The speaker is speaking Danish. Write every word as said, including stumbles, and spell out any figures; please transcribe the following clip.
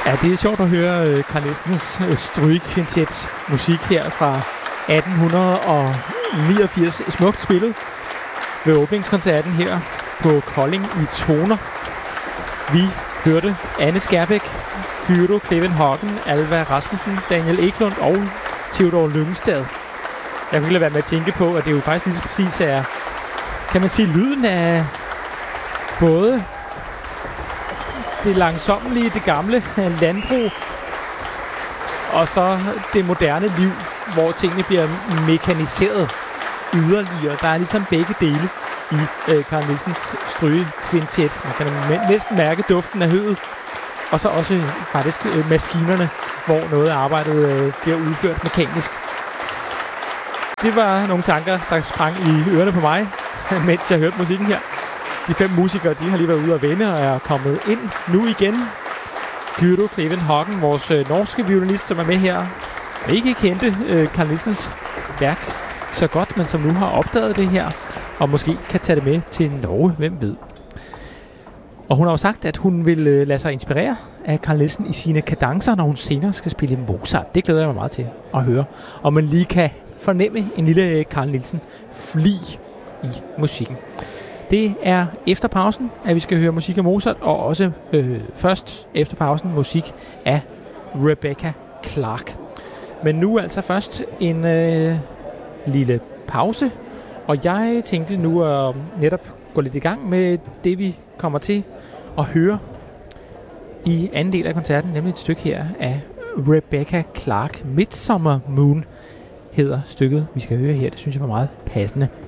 Ja, det er sjovt at høre øh, Carl Nielsens øh, strygekvintet musik her fra atten niogfirs. Smukt spillet ved åbningskoncerten her på Kolding i Toner. Vi hørte Anne Skærbæk, Gyro Klevenhagen, Alva Rasmussen, Daniel Eklund og Theodor Lyngstad. Jeg kunne ikke lade være med at tænke på, at det jo faktisk lige så præcis er, kan man sige, lyden af både det langsommelige, det gamle landbrug, og så det moderne liv, hvor tingene bliver mekaniseret yderligere. Der er ligesom begge dele i øh, Carl Nielsens strygekvintet. Man kan næsten mærke duften af høet, og så også faktisk øh, maskinerne, hvor noget af arbejdet øh, bliver udført mekanisk. Det var nogle tanker, der sprang i ørerne på mig, mens jeg hørte musikken her. De fem musikere, de har lige været ude at vende og er kommet ind nu igen. Gyro Klevenhagen, vores øh, norske violinist, som er med her, ikke kendte øh, Carl Nielsens værk så godt, men som nu har opdaget det her, og måske kan tage det med til Norge, hvem ved. Og hun har jo sagt, at hun vil øh, lade sig inspirere af Carl Nielsen i sine kadencer, når hun senere skal spille Mozart. Det glæder jeg mig meget til at høre. Og man lige kan fornemme en lille Carl Nielsen fli i musikken. Det er efter pausen, at vi skal høre musik af Mozart, og også øh, først efter pausen musik af Rebecca Clark. Men nu altså først en øh, lille pause, og jeg tænkte nu at netop gå lidt i gang med det, vi kommer til at høre i anden del af koncerten, nemlig et stykke her af Rebecca Clark. Midsummer Moon hedder stykket, vi skal høre her. Det synes jeg var meget passende.